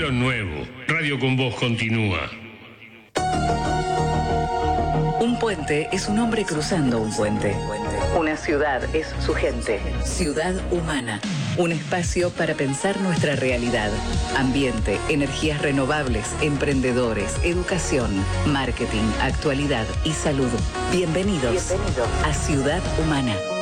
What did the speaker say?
Palo Nuevo. Radio con Vos continúa. Un puente es un hombre cruzando un puente. Una ciudad es su gente. Ciudad Humana. Un espacio para pensar nuestra realidad. Ambiente, energías renovables, emprendedores, educación, marketing, actualidad y salud. Bienvenidos a Ciudad Humana.